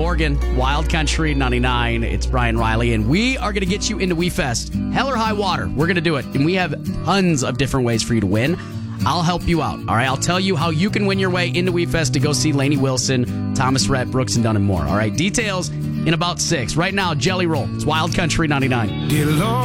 Morgan, Wild Country 99. It's Brian Riley, and we are going to get you into WeFest. Hell or high water, we're going to do it. And we have tons of different ways for you to win. I'll help you out, all right? I'll tell you how you can win your way into WeFest to go see Lainey Wilson, Thomas Rhett, Brooks and Dunn, and more, all right? Details in about 6. Right now, Jelly Roll. It's Wild Country 99.